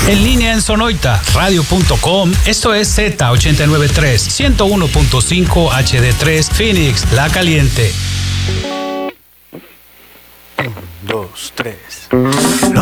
En línea en Sonoita, radio.com. Esto es Z893, 101.5 HD3, Phoenix, La Caliente. 1, 2, 3.